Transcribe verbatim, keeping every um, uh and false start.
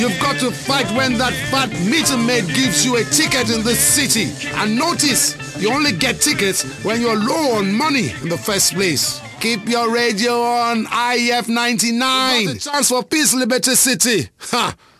You've got to fight when that fat meter maid gives you a ticket in the city. And notice, you only get tickets when you're low on money in the first place. Keep your radio on I F ninety-nine. You got a chance for Peace, Liberty City. Ha!